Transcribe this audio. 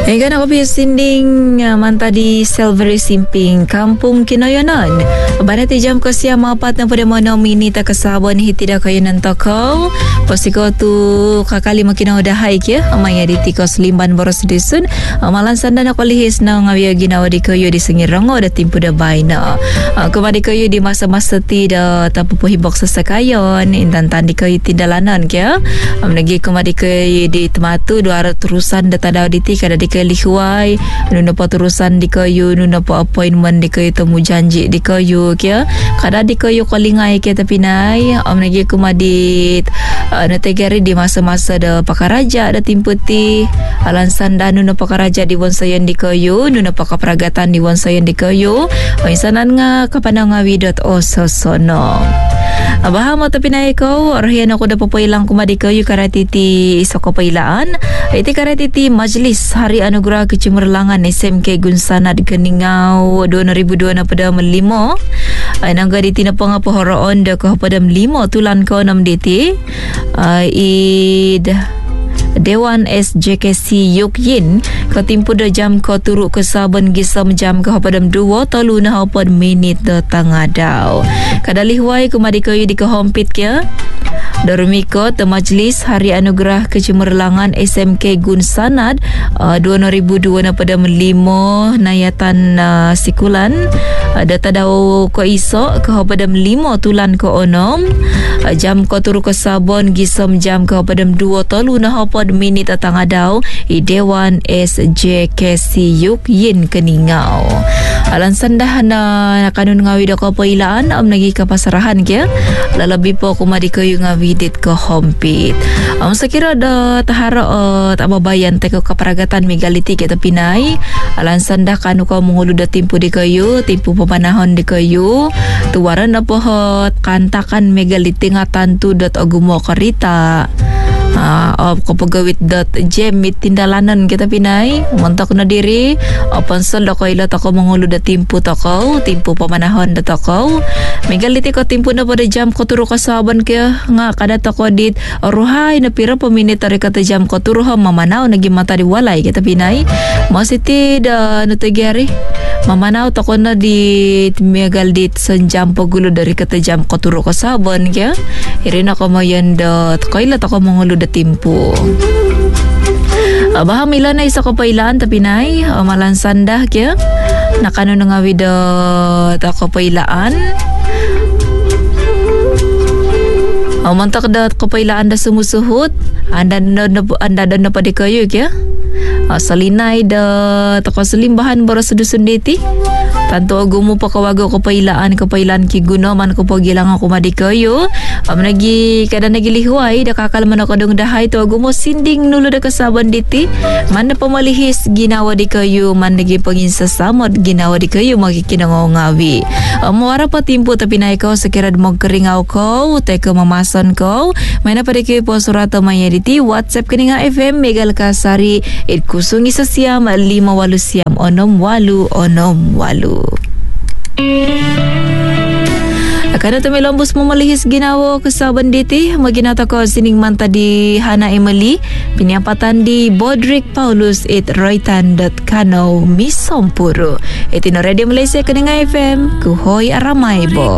Ikan ako sinding manta di Silvery Simping Kampung Kinoyonon. Pada jam ke siang 4 pada mana minit kasabon hitida kayo ng toko. Pasiko tu kakali makina udah hai kia amaya di tikos limban boros disun. Malan sanda na kolihis na ngawia ginawa di kayo di Sengirango da timpu da baina. Kemadi kayo di masa-masa tidak tapu hibok sesakayon intan tandi kayo tindalanan kia. Nagi kemadi kayo di tematu dua terusan data daw di tika da di lihuai nuna pa turusan di kayu nuna pa appointment di kayu temu janji di kayu kya kada di kayu kalingai kya tapi nai nagi kumadit nategari di masa-masa da pakaraja da timputi alansan da nuna pakaraja di wansayan di kayu nuna pakapragatan di wansayan di kayu insanan nga kapanangawi.o sosono Abahama tapi na ikaw arhiyan ako da papailang kumadi kayo karatiti isa kapailaan iti karatiti Majlis Hari Anugerah Kecemerlangan SMK Gunsanad Keningau 2002 na padam 5 ay nangga di tinapangapahoroon da kapadam 5 tulan ko 6 diti id Dewan SJKC Yukyin katimpu da jam ko turu ke saban gisam jam ke hapadam 2 tolu na hapad minit da tangadaw kadalihwai kumadi kayo di kahompit kya Darumiko te Majlis Hari Anugerah Kecemerlangan SMK Gunsanad 2002 na pada 5 nayatan sikulan data daw ko iso ke pada 5 tulan ko onom jam ko turu ke sabon gisam jam ke pada 2 tolu na hapad minit atang adaw i Dewan SJKC Yukyin Keningau alansan dah na kanun ngawi da ko pailaan nagi kapasarahan kya lalabi po kumadi kayo ngawi dit ko hompit sakira da tahara tababayan teko kaparagatan megaliti kita pinay alansan dah kanu ko mungulu da timpu di kayo timpu papanahon di kayo tuwaran na pohot kantakan megaliti nga tantu dot agumo karita kapagawit.jem tindalanan kita pinay montok na diri pansal ako ilat ako mangulu da timpu takaw timpu pamanahon da takaw megaliti ko timpu na pada jam ko turu kasaban kaya nga kada tako dit ruhay na pira paminit ari kata jam ko turu ha mamanaw nagi mata di walay kita pinay masiti da natagari mamanaw tako na di megaliti sa jam pagulo dari kata jam ko turu kasaban kaya irina ko mayan da tako ilat ako mangulu da timpu baham ila na isa kapailaan tapi nay malan sandah kya nakano nga wida ta kapailaan mantak da kapailaan da sumusuhut anda na pa di kayo kya salinay da takasalimbahan bara sedusun diti tanto agumo pa kawago kapailaan ki guno man ko pagilang ako madikayo nagi kada nagilihuay da kakalman ako dong dahay to agumo sinding nulo da kasaban diti man na pamalihis ginawa di kayo man nagi panginsasamot ginawa di kayo makikinangongawi muara pa timpo tapi na ikaw sa kirad magkaringaw ko teka mamasan ko may na pa di kayo po surata maya diti WhatsApp kaninga FM Megal Kasari kusung isa siyam 58 siyam onom walu Akana tumilambos mo malihis ginawa kasaban diti maginata ko sining manta di Hana Emily piniapatan di Bodrick Paulus it roytan.kano misompuro itino Radio Malaysia kaninga FM kuhoy aramay bo